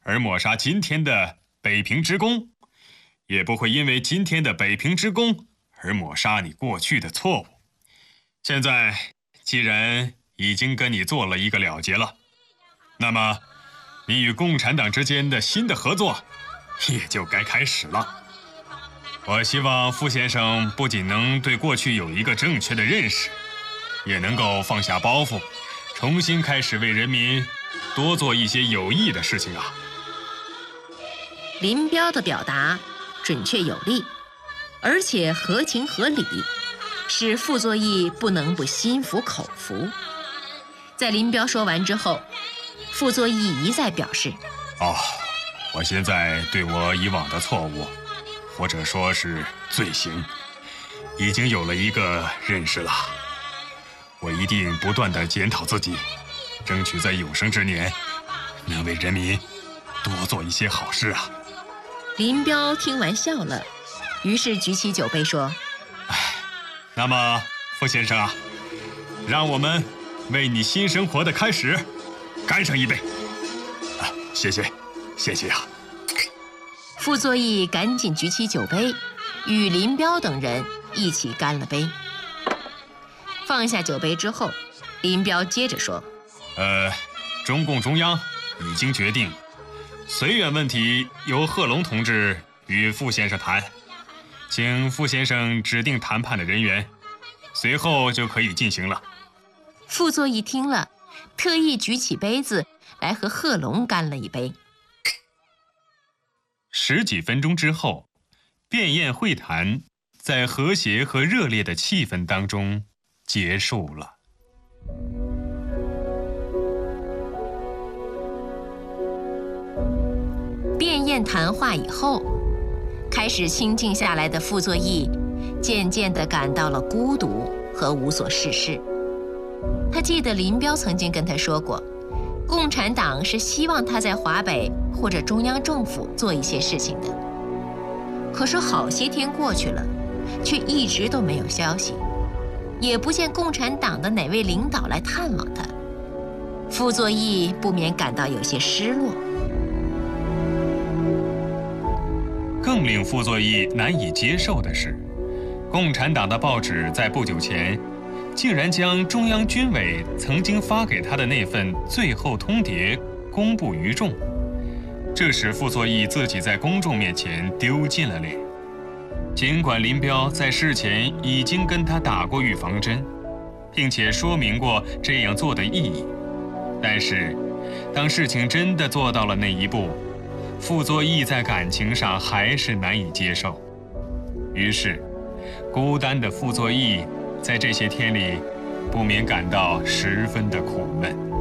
而抹杀今天的北平之功，也不会因为今天的北平之功而抹杀你过去的错误。现在既然已经跟你做了一个了结了，那么你与共产党之间的新的合作也就该开始了。我希望傅先生不仅能对过去有一个正确的认识，也能够放下包袱，重新开始为人民多做一些有益的事情啊。 林彪的表达准确有力，而且合情合理，使傅作义不能不心服口服。在林彪说完之后，傅作义一再表示： 我现在对我以往的错误，或者说是罪行，已经有了一个认识了。我一定不断地检讨自己，争取在有生之年能为人民多做一些好事啊。 林彪听完笑了，于是举起酒杯说： 那么傅先生啊，让我们为你新生活的开始干上一杯。谢谢啊。 傅作义赶紧举起酒杯，与林彪等人一起干了杯。放下酒杯之后，林彪接着说： 中共中央已经决定，绥远问题由贺龙同志与傅先生谈，请傅先生指定谈判的人员，随后就可以进行了。 傅作义听了，特意举起杯子来和贺龙干了一杯。 10几分钟之后，便宴会谈在和谐和热烈的气氛当中结束了。 便宴谈话以后，开始清静下来的傅作义渐渐地感到了孤独和无所事事。他记得林彪曾经跟他说过，共产党是希望他在华北或者中央政府做一些事情的。可是好些天过去了，却一直都没有消息，也不见共产党的哪位领导来探望他。傅作义不免感到有些失落。 更令傅作义难以接受的是，共产党的报纸在不久前竟然将中央军委曾经发给他的那份最后通牒公布于众，这使傅作义自己在公众面前丢尽了脸。尽管林彪在事前已经跟他打过预防针，并且说明过这样做的意义，但是当事情真的做到了那一步，傅作义在感情上还是难以接受。于是孤单的傅作义在这些天里不免感到十分的苦闷。